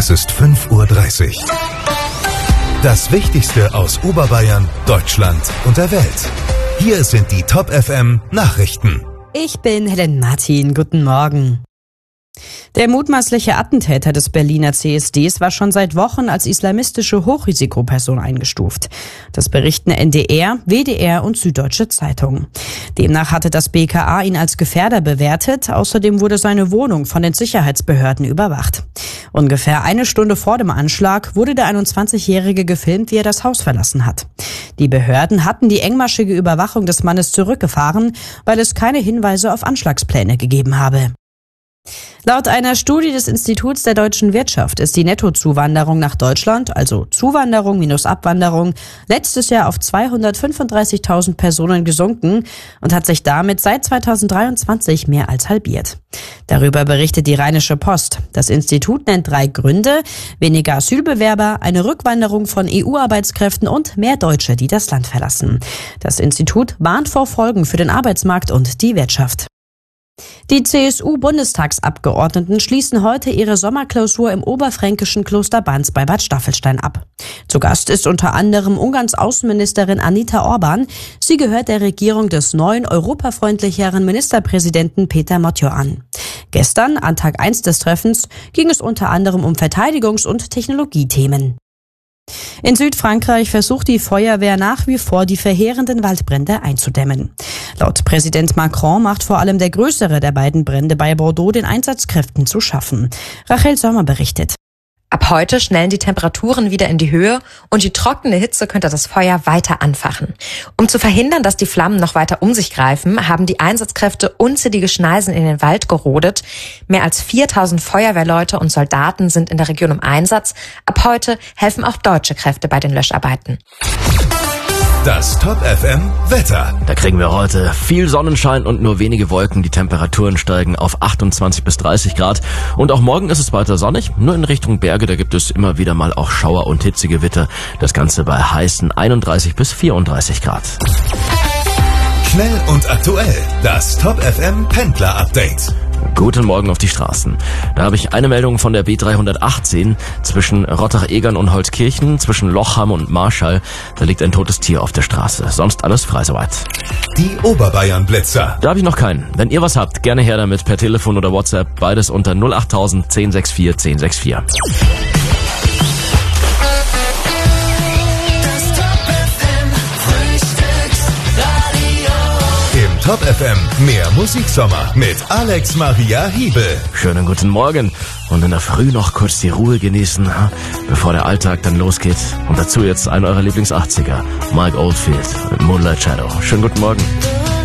Es ist 5:30 Uhr. Das Wichtigste aus Oberbayern, Deutschland und der Welt. Hier sind die Top FM Nachrichten. Ich bin Helen Martin. Guten Morgen. Der mutmaßliche Attentäter des Berliner CSDs war schon seit Wochen als islamistische Hochrisikoperson eingestuft. Das berichten NDR, WDR und Süddeutsche Zeitung. Demnach hatte das BKA ihn als Gefährder bewertet. Außerdem wurde seine Wohnung von den Sicherheitsbehörden überwacht. Ungefähr eine Stunde vor dem Anschlag wurde der 21-Jährige gefilmt, wie er das Haus verlassen hat. Die Behörden hatten die engmaschige Überwachung des Mannes zurückgefahren, weil es keine Hinweise auf Anschlagspläne gegeben habe. Laut einer Studie des Instituts der deutschen Wirtschaft ist die Nettozuwanderung nach Deutschland, also Zuwanderung minus Abwanderung, letztes Jahr auf 235.000 Personen gesunken und hat sich damit seit 2023 mehr als halbiert. Darüber berichtet die Rheinische Post. Das Institut nennt 3 Gründe: weniger Asylbewerber, eine Rückwanderung von EU-Arbeitskräften und mehr Deutsche, die das Land verlassen. Das Institut warnt vor Folgen für den Arbeitsmarkt und die Wirtschaft. Die CSU-Bundestagsabgeordneten schließen heute ihre Sommerklausur im oberfränkischen Kloster Banz bei Bad Staffelstein ab. Zu Gast ist unter anderem Ungarns Außenministerin Anita Orban. Sie gehört der Regierung des neuen, europafreundlicheren Ministerpräsidenten Peter Motjo an. Gestern, an Tag 1 des Treffens, ging es unter anderem um Verteidigungs- und Technologiethemen. In Südfrankreich versucht die Feuerwehr nach wie vor, die verheerenden Waldbrände einzudämmen. Laut Präsident Macron macht vor allem der größere der beiden Brände bei Bordeaux den Einsatzkräften zu schaffen. Rachel Sommer berichtet. Ab heute schnellen die Temperaturen wieder in die Höhe und die trockene Hitze könnte das Feuer weiter anfachen. Um zu verhindern, dass die Flammen noch weiter um sich greifen, haben die Einsatzkräfte unzählige Schneisen in den Wald gerodet. Mehr als 4.000 Feuerwehrleute und Soldaten sind in der Region im Einsatz. Ab heute helfen auch deutsche Kräfte bei den Löscharbeiten. Das Top FM Wetter. Da kriegen wir heute viel Sonnenschein und nur wenige Wolken. Die Temperaturen steigen auf 28 bis 30 Grad. Und auch morgen ist es weiter sonnig. Nur in Richtung Berge, da gibt es immer wieder mal auch Schauer und Hitzegewitter. Das Ganze bei heißen 31 bis 34 Grad. Schnell und aktuell. Das Top FM Pendler Update. Guten Morgen auf die Straßen. Da habe ich eine Meldung von der B318 zwischen Rottach-Egern und Holzkirchen, zwischen Lochham und Marschall. Da liegt ein totes Tier auf der Straße. Sonst alles frei soweit. Die Oberbayern-Blitzer. Da habe ich noch keinen. Wenn ihr was habt, gerne her damit per Telefon oder WhatsApp. Beides unter 08000 1064 1064. Top FM, mehr Musiksommer mit Alex Maria Hiebel. Schönen guten Morgen und in der Früh noch kurz die Ruhe genießen, bevor der Alltag dann losgeht. Und dazu jetzt einer eurer Lieblings-80er, Mike Oldfield mit Moonlight Shadow. Schönen guten Morgen.